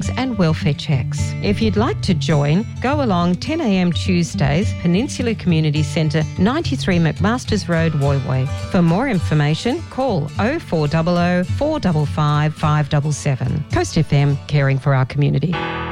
and welfare checks. If you'd like to join, go along 10 a.m. Tuesdays, Peninsula Community Centre, 93 McMasters Road, Woy Woy. For more information, call 0400 455 577. Coast FM, caring for our community.